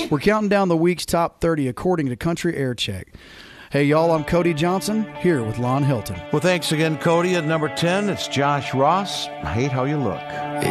We're counting down the week's top 30 according to Country Air Check. Hey, y'all, I'm Cody Johnson, here with Lon Hilton. Well, thanks again, Cody. At number 10, it's Josh Ross. I Hate How You Look.